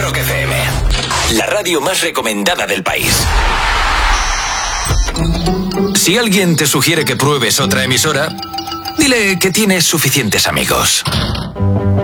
Rock FM, la radio más recomendada del país. Si alguien te sugiere que pruebes otra emisora, dile que tienes suficientes amigos.